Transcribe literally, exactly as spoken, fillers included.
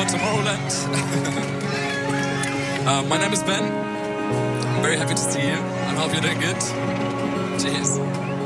Tomorrowland. uh, my name is Ben. I'm very happy to see you. I hope you're doing good. Cheers.